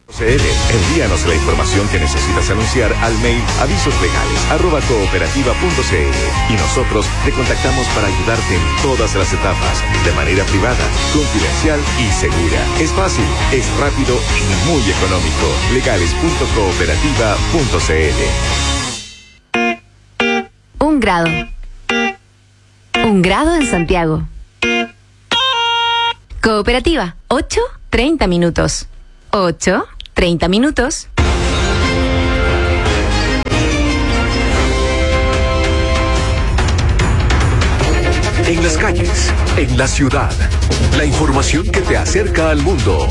Envíanos la información que necesitas anunciar al mail avisoslegales@cooperativa.cl y nosotros te contactamos para ayudarte en todas las etapas, de manera privada, confidencial y segura. Es fácil, es rápido y muy económico. Legales.cooperativa.cl. 1 grado. 1 grado en Santiago. Cooperativa, 8:30 minutos. 8:30 minutos. En las calles, en la ciudad, la información que te acerca al mundo.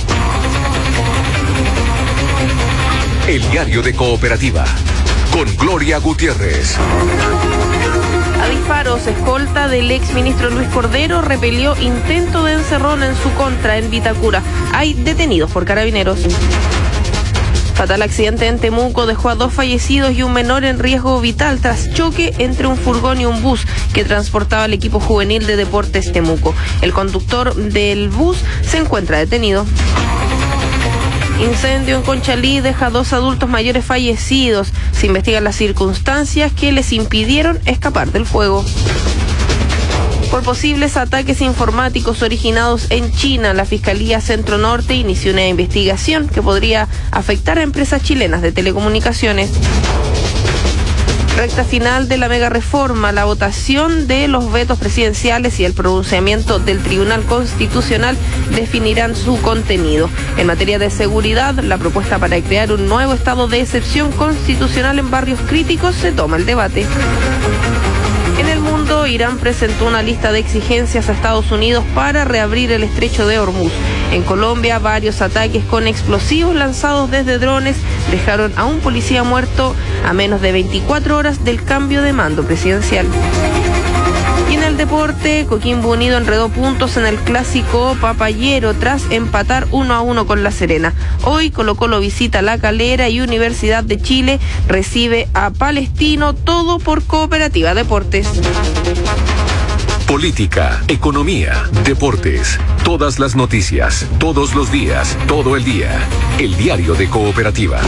El diario de Cooperativa, con Gloria Gutiérrez. A disparos, escolta del exministro Luis Cordero repelió intento de encerrón en su contra en Vitacura. Hay detenidos por carabineros. Fatal accidente en Temuco dejó a 2 fallecidos y un menor en riesgo vital tras choque entre un furgón y un bus que transportaba al equipo juvenil de Deportes Temuco. El conductor del bus se encuentra detenido. Incendio en Conchalí deja 2 adultos mayores fallecidos. Se investigan las circunstancias que les impidieron escapar del fuego. Por posibles ataques informáticos originados en China, la Fiscalía Centro Norte inició una investigación que podría afectar a empresas chilenas de telecomunicaciones. Recta final de la mega reforma, la votación de los vetos presidenciales y el pronunciamiento del Tribunal Constitucional definirán su contenido. En materia de seguridad, la propuesta para crear un nuevo estado de excepción constitucional en barrios críticos se toma el debate. En el mundo, Irán presentó una lista de exigencias a Estados Unidos para reabrir el estrecho de Hormuz. En Colombia, varios ataques con explosivos lanzados desde drones dejaron a un policía muerto a menos de 24 horas del cambio de mando presidencial. Y en el deporte, Coquimbo Unido enredó puntos en el clásico papayero tras empatar 1-1 con La Serena. Hoy Colo-Colo visita La Calera y Universidad de Chile recibe a Palestino, todo por Cooperativa Deportes. Política, economía, deportes, todas las noticias, todos los días, todo el día. El diario de Cooperativa.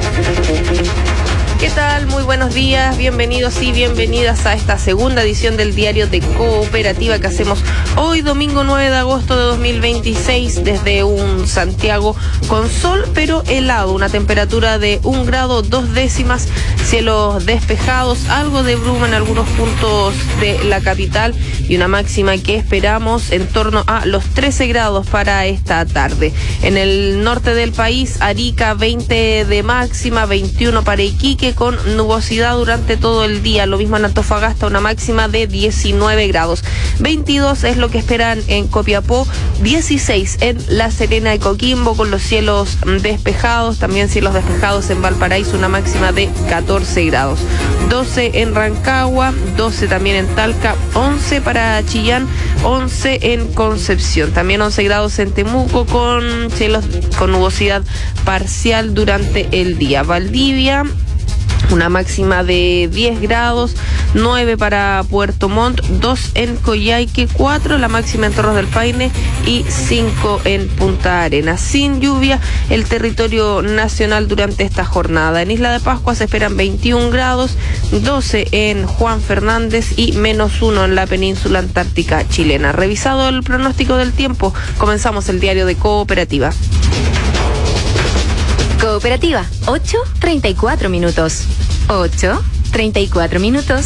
¿Qué tal? Muy buenos días, bienvenidos y bienvenidas a esta segunda edición del diario de Cooperativa que hacemos hoy, domingo 9 de agosto de 2026, desde un Santiago con sol pero helado, una temperatura de 1 grado 2 décimas, cielos despejados, algo de bruma en algunos puntos de la capital y una máxima que esperamos en torno a los 13 grados para esta tarde. En el norte del país, Arica 20 de máxima, 21 para Iquique, con nubosidad durante todo el día. Lo mismo en Antofagasta, una máxima de 19 grados. 22 es lo que esperan en Copiapó, 16 en La Serena y Coquimbo, con los cielos despejados, también cielos despejados en Valparaíso, una máxima de 14 grados. 12 en Rancagua, 12 también en Talca, 11 para Chillán, 11 en Concepción. También 11 grados en Temuco, con cielos con nubosidad parcial durante el día. Valdivia, una máxima de 10 grados, 9 para Puerto Montt, 2 en Coyhaique, 4 la máxima en Torres del Paine y 5 en Punta Arenas. Sin lluvia el territorio nacional durante esta jornada. En Isla de Pascua se esperan 21 grados, 12 en Juan Fernández y -1 en la península antártica chilena. Revisado el pronóstico del tiempo, comenzamos el diario de Cooperativa. Cooperativa, 8:34 minutos. 8:34 minutos.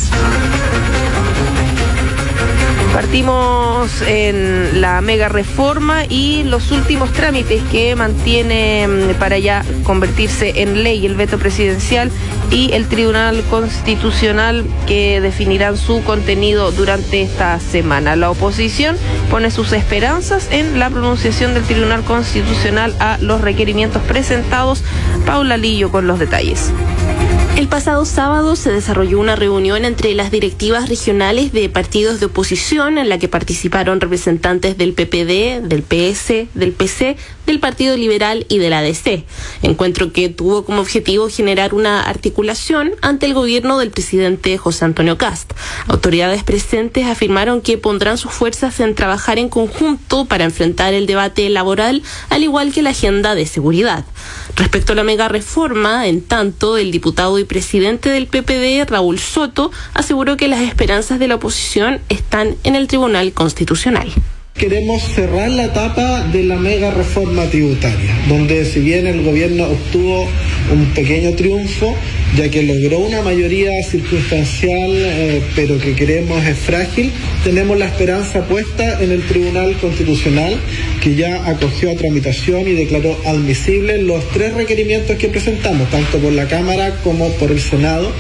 Partimos en la mega reforma y los últimos trámites que mantiene para ya convertirse en ley el veto presidencial y el Tribunal Constitucional, que definirán su contenido durante esta semana. La oposición pone sus esperanzas en la pronunciación del Tribunal Constitucional a los requerimientos presentados. Paula Lillo con los detalles. El pasado sábado se desarrolló una reunión entre las directivas regionales de partidos de oposición en la que participaron representantes del PPD, del PS, del PC, del Partido Liberal y de la ADC. Encuentro que tuvo como objetivo generar una articulación ante el gobierno del presidente José Antonio Kast. Autoridades presentes afirmaron que pondrán sus fuerzas en trabajar en conjunto para enfrentar el debate laboral, al igual que la agenda de seguridad. Respecto a la mega reforma, en tanto, el diputado y presidente del PPD, Raúl Soto, aseguró que las esperanzas de la oposición están en el Tribunal Constitucional. Queremos cerrar la etapa de la mega reforma tributaria, donde si bien el gobierno obtuvo un pequeño triunfo, ya que logró una mayoría circunstancial, pero que creemos es frágil, tenemos la esperanza puesta en el Tribunal Constitucional, que ya acogió a tramitación y declaró admisibles los 3 requerimientos que presentamos, tanto por la Cámara como por el Senado.